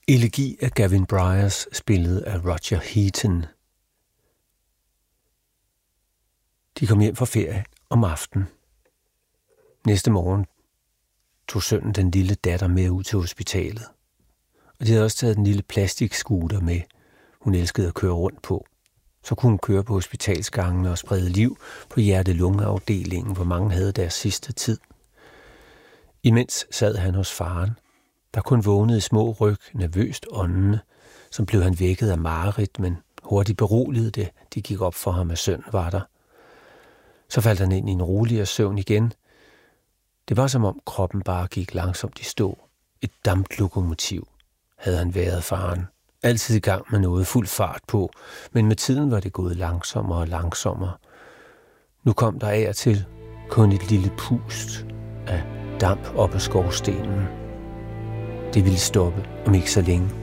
Elegi af Gavin Bryars, spillet af Roger Heaton. De kom hjem fra ferie om aftenen. Næste morgen tog sønnen den lille datter med ud til hospitalet. Og de havde også taget den lille plastikscooter med, hun elskede at køre rundt på. Så kunne hun køre på hospitalsgangene og sprede liv på hjerte-lungeafdelingen, hvor mange havde deres sidste tid. Imens sad han hos faren, der kun vågnede i små ryg, nervøst åndende, som blev han vækket af mareridt, men hurtigt beroligede det. De gik op for ham, at søn var der. Så faldt han ind i en roligere søvn igen. Det var som om kroppen bare gik langsomt i stå. Et damplokomotiv havde han været, faren. Altid i gang med noget, fuld fart på, men med tiden var det gået langsommere og langsommere. Nu kom der af og til kun et lille pust af damp op ad skorstenen. Det ville stoppe om ikke så længe.